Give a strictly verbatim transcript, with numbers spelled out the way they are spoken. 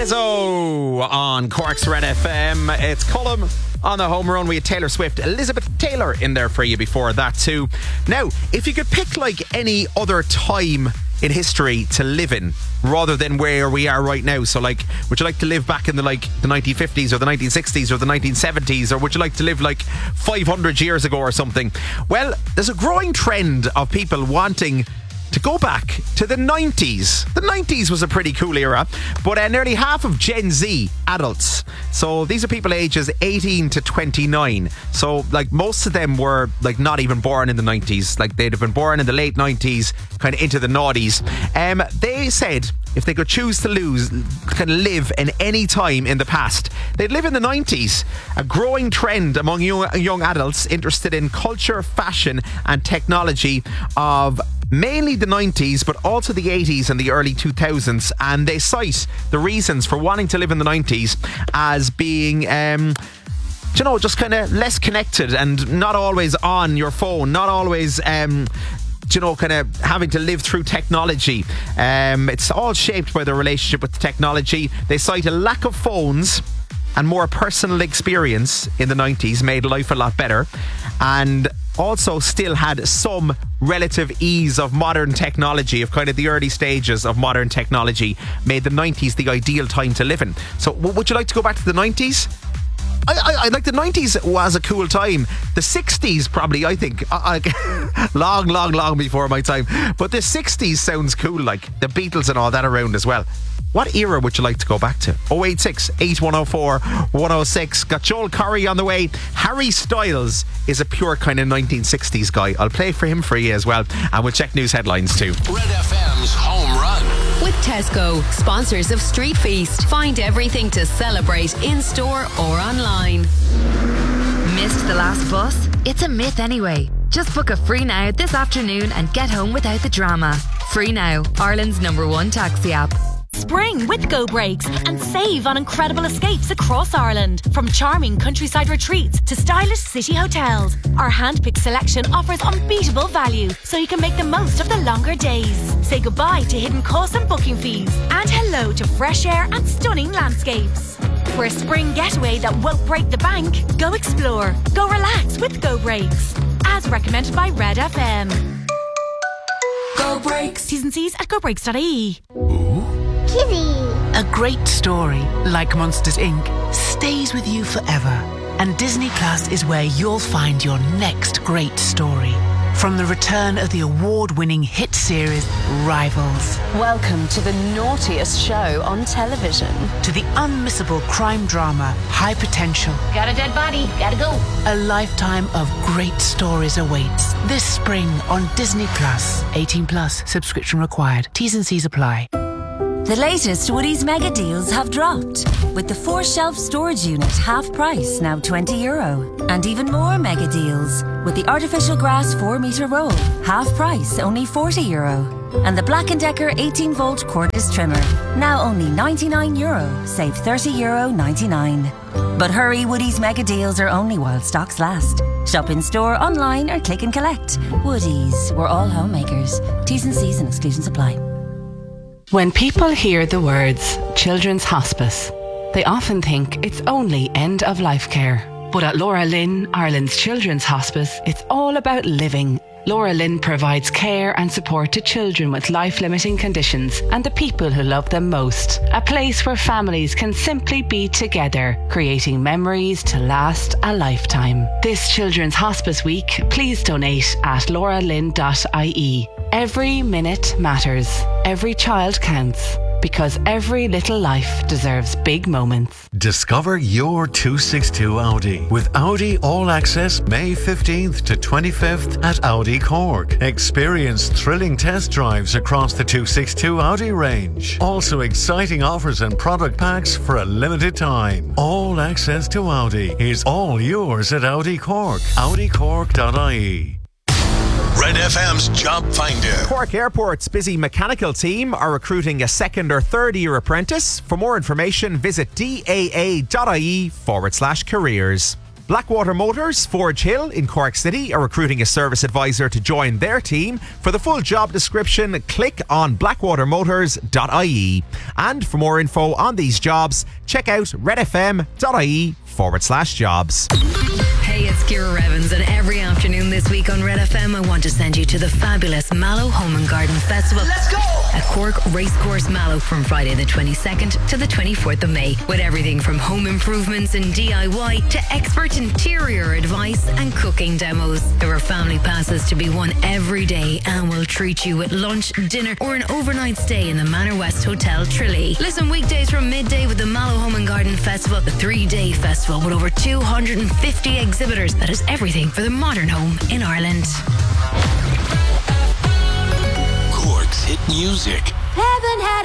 Tezzo on Cork's Red F M. It's Cullum on the home run. We had Taylor Swift, Elizabeth Taylor in there for you before that too. Now, if you could pick like any other time in history to live in rather than where we are right now, so like, would you like to live back in the like the nineteen fifties or the nineteen sixties or the nineteen seventies, or would you like to live like five hundred years ago or something? Well, there's a growing trend of people wanting to go back to the nineties. The nineties was a pretty cool era, but uh, nearly half of Gen Z adults, so these are people ages eighteen to twenty-nine, so like most of them were like not even born in the nineties, like they'd have been born in the late nineties, kind of into the noughties. Um, they said if they could choose to lose, kind of live in any time in the past, they'd live in the nineties. A growing trend among young, young adults interested in culture, fashion and technology of mainly the nineties, but also the eighties and the early two thousands, and they cite the reasons for wanting to live in the nineties as being um you know, just kind of less connected and not always on your phone, not always um you know, kind of having to live through technology. Um, it's all shaped by their relationship with technology. They cite a lack of phones and more personal experience in the nineties made life a lot better, and also still had some relative ease of modern technology, of kind of the early stages of modern technology made the nineties the ideal time to live in. So w- would you like to go back to the nineties? I, I, I like the nineties was a cool time. The sixties probably, I think, I, I, long, long, long before my time. But the sixties sounds cool, like the Beatles and all that around as well. What era would you like to go back to? oh eight six, eight one oh four, one oh six. Got Joel Corry on the way. Harry Styles is a pure kind of nineteen sixties guy. I'll play for him for you as well. And we'll check news headlines too. Red F M's Home Run. With Tesco, sponsors of Street Feast. Find everything to celebrate in store or online. Missed the last bus? It's a myth anyway. Just book a Free Now this afternoon and get home without the drama. Free Now, Ireland's number one taxi app. Spring with Go Breaks and save on incredible escapes across Ireland. From charming countryside retreats to stylish city hotels, our hand-picked selection offers unbeatable value, so you can make the most of the longer days. Say goodbye to hidden costs and booking fees, and hello to fresh air and stunning landscapes. For a spring getaway that won't break the bank, go explore, go relax with Go Breaks. As recommended by Red F M. Go Breaks. T's and C's at go breaks dot I E. Kitty. A great story, like Monsters Incorporated, stays with you forever. And Disney Plus is where you'll find your next great story. From the return of the award-winning hit series Rivals. Welcome to the naughtiest show on television. To the unmissable crime drama High Potential. Got a dead body, gotta go. A lifetime of great stories awaits this spring on Disney Plus. eighteen plus, subscription required. T's and C's apply. The latest Woodies mega deals have dropped, with the four shelf storage unit half price, now twenty euro. And even more mega deals, with the artificial grass four metre roll, half price, only forty euro. And the Black and Decker eighteen volt cordless trimmer, now only ninety-nine euro, save thirty euro ninety-nine. But hurry, Woodies mega deals are only while stocks last. Shop in store, online or click and collect. Woodies, we're all homemakers. T's and C's and exclusions apply. When people hear the words Children's Hospice, they often think it's only end-of-life care. But at Laura Lynn, Ireland's Children's Hospice, it's all about living. Laura Lynn provides care and support to children with life-limiting conditions and the people who love them most. A place where families can simply be together, creating memories to last a lifetime. This Children's Hospice Week, please donate at laura lynn dot I E. Every minute matters. Every child counts. Because every little life deserves big moments. Discover your two sixty-two Audi with Audi All Access May fifteenth to twenty-fifth at Audi Cork. Experience thrilling test drives across the two sixty-two Audi range. Also exciting offers and product packs for a limited time. All access to Audi is all yours at Audi Cork. audi cork dot I E. Red F M's Job Finder. Cork Airport's busy mechanical team are recruiting a second or third year apprentice. For more information, visit daa.ie forward slash careers. Blackwater Motors, Forge Hill in Cork City are recruiting a service advisor to join their team. For the full job description, click on blackwater motors dot I E. And for more info on these jobs, check out redfm.ie forward slash jobs. Hey, it's Ciara Evans, and every afternoon this week on Red F M, I want to send you to the fabulous Mallow Home and Garden Festival. Let's go! At Cork Racecourse Mallow from Friday the twenty-second to the twenty-fourth of May, with everything from home improvements and D I Y to expert interior advice and cooking demos. There are family passes to be won every day, and we'll treat you with lunch, dinner, or an overnight stay in the Manor West Hotel Tralee. Listen weekdays from midday with the Mallow Home and Garden Festival, a three-day festival with over two hundred fifty exhibitors that has everything for the modern home in Ireland. Cork's hit music. Heaven had